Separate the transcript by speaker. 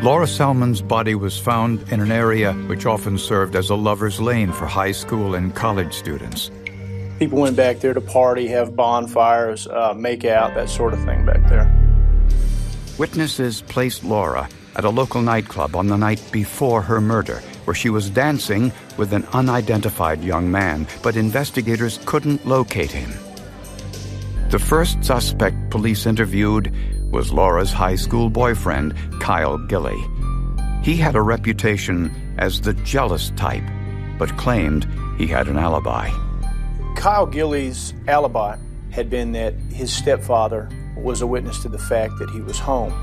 Speaker 1: Laura Selman's body was found in an area which often served as a lover's lane for high school and college students.
Speaker 2: People went back there to party, have bonfires, make out, that sort of thing back there.
Speaker 1: Witnesses placed Laura at a local nightclub on the night before her murder, where she was dancing with an unidentified young man, but investigators couldn't locate him. The first suspect police interviewed was Laura's high school boyfriend, Kyle Gilley. He had a reputation as the jealous type, but claimed he had an alibi.
Speaker 2: Kyle Gilley's alibi had been that his stepfather was a witness to the fact that he was home.